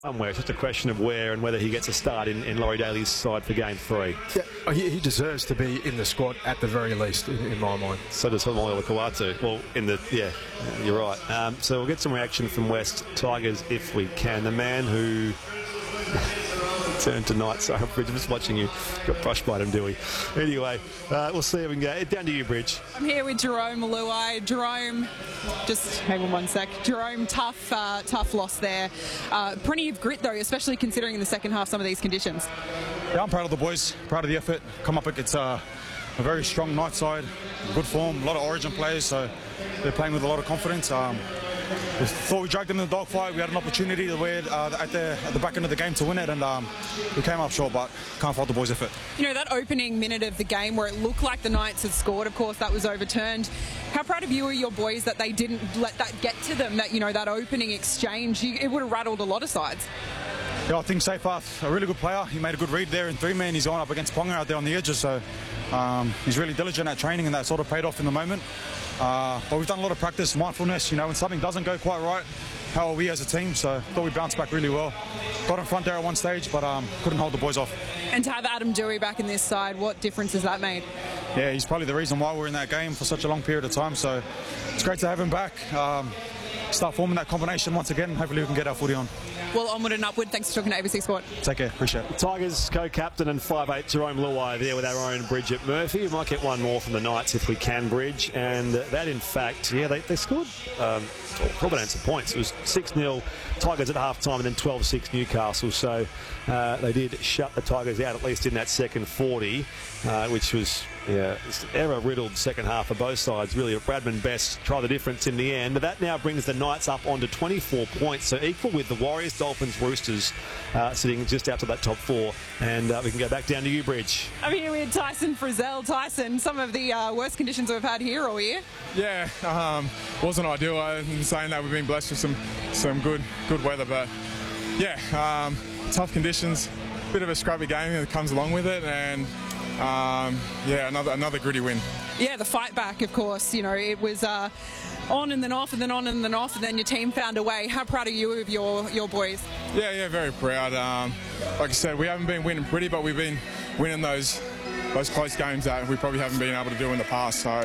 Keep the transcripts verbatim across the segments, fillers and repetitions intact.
somewhere. It's just a question of where and whether he gets a start in, in Laurie Daly's side for game three. Yeah, he, he deserves to be in the squad at the very least, in, in my mind. So does Haumole Olakau'atu. Well, in the, yeah, you're right. Um, so we'll get some reaction from West Tigers if we can. The man who turned tonight, so I'm just watching you. Got brushed by him, do we? Anyway, uh, we'll see how we can go. Down to you, Bridge. I'm here with Jarome Luai. Jerome, just hang on one sec. Jerome, tough, uh, tough loss there. Uh, plenty of grit though, especially considering in the second half some of these conditions. Yeah, I'm proud of the boys. Proud of the effort. Come up against uh, a very strong night side, good form, a lot of Origin players, so they're playing with a lot of confidence. Um, We thought we dragged them in the dogfight. We had an opportunity to win uh, at, the, at the back end of the game to win it, and um, we came up short, but can't fault the boys' effort. You know, that opening minute of the game where it looked like the Knights had scored, of course, that was overturned. How proud of you are your boys that they didn't let that get to them, that, you know, that opening exchange? You, it would have rattled a lot of sides. Yeah, I think Seyfarth, a really good player. He made a good read there in three man. He's going up against Ponga out there on the edges, so um, he's really diligent at training, and that sort of paid off in the moment. Uh, but we've done a lot of practice, mindfulness, you know, when something doesn't go quite right, how are we as a team? So I thought we bounced back really well. Got in front there at one stage, but um, couldn't hold the boys off. And to have Adam Doueihi back in this side, what difference has that made? Yeah, he's probably the reason why we're in that game for such a long period of time, so it's great to have him back. Um, start forming that combination once again, and hopefully we can get our footy on. Well, onward and upward. Thanks for talking to A B C Sport. Take care. Appreciate it. Tigers co-captain and five eight Jarome Luai there with our own Bridget Murphy. We might get one more from the Knights if we can, Bridge. And that, in fact, yeah, they, they scored um, probably answer points. It was six nil Tigers at half-time and then twelve six Newcastle. So uh, they did shut the Tigers out, at least in that second forty, uh, which was yeah, error-riddled second half for both sides. Really, Bradman Best tried the difference in the end. But that now brings the Knights up onto twenty-four points, so equal with the Warriors, Dolphins, Roosters, uh, sitting just out to that top four. And uh, we can go back down to you, Bridge. I'm here with Tyson Frizzell. Tyson, some of the uh, worst conditions we've had here all year. Yeah, um, wasn't ideal. I'm saying that we've been blessed with some some good good weather, but yeah, um, tough conditions. Bit of a scrappy game that comes along with it, and um, yeah, another another gritty win. Yeah, the fight back, of course. You know, it was uh, on and then off and then on and then off, and then your team found a way. How proud are you of your your boys? Yeah, yeah, very proud. Um, like I said, we haven't been winning pretty, but we've been winning those those close games that we probably haven't been able to do in the past. So,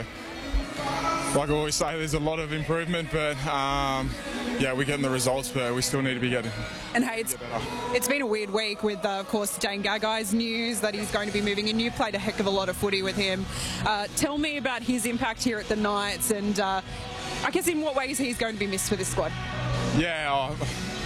like I always say, there's a lot of improvement, but um, yeah, we're getting the results, but we still need to be getting. And hey, it's, it's been a weird week with, uh, of course, Jane Gagai's news that he's going to be moving in. You played a heck of a lot of footy with him. Uh, tell me about his impact here at the Knights, and uh, I guess in what ways he's going to be missed for this squad. Yeah, oh,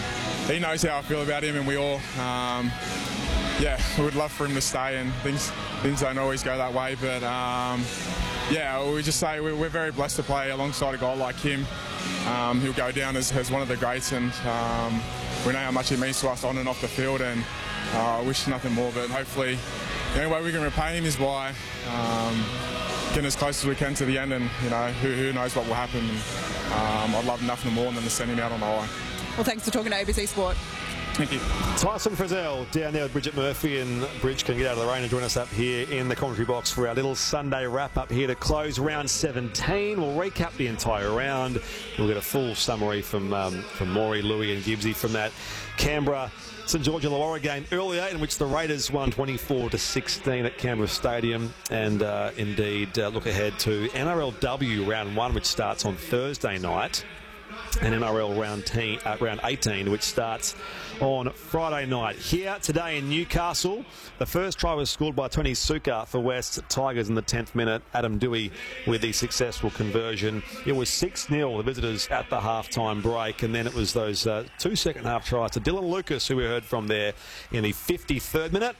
he knows how I feel about him, and we all. Um, yeah, we would love for him to stay, and things things don't always go that way, but. Um, Yeah, we just say we're very blessed to play alongside a guy like him. Um, he'll go down as, as one of the greats, and um, we know how much he means to us on and off the field, and I uh, wish nothing more, but hopefully the only way we can repay him is by um, getting as close as we can to the end, and you know, who, who knows what will happen. And, um, I'd love nothing more than to send him out on the line. Well, thanks for talking to A B C Sport. Thank you. Tyson Frizzell down there with Bridget Murphy, and Bridge can get out of the rain and join us up here in the commentary box for our little Sunday wrap up here to close round seventeen. We'll recap the entire round. We'll get a full summary from um, from Maury, Louis and Gibbsy from that Canberra St George Illawarra game earlier, in which the Raiders won twenty-four to sixteen at Canberra Stadium, and uh, indeed uh, look ahead to N R L W round one, which starts on Thursday night, and N R L round, teen, uh, round eighteen, which starts on Friday night. Here today in Newcastle, the first try was scored by Tony Suka for West Tigers in the tenth minute. Adam Doueihi with the successful conversion. It was six nil, the visitors at the half-time break, and then it was those uh, two second-half tries to Dylan Lucas, who we heard from there in the fifty-third minute,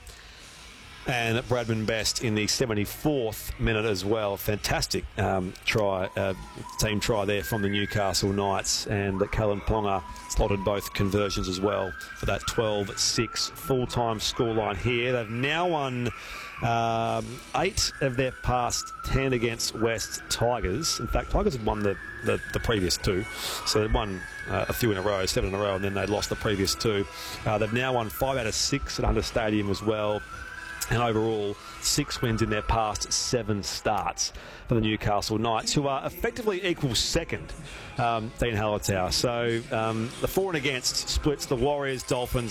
and Bradman Best in the seventy-fourth minute as well. Fantastic um, try, uh, team try there from the Newcastle Knights, and Callum Ponga slotted both conversions as well for that twelve six full-time scoreline here. They've now won um, eight of their past ten against West Tigers. In fact, Tigers had won the, the, the previous two, so they'd won uh, a few in a row, seven in a row, and then they'd lost the previous two. Uh, they've now won five out of six at Hunter Stadium as well. and overall six wins in their past seven starts for the Newcastle Knights, who are effectively equal second, um, Dean Hallertau. So um, the for and against splits the Warriors, Dolphins,